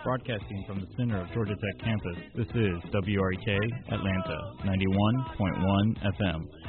Broadcasting from the center of Georgia Tech campus, this is WREK Atlanta, 91.1 FM.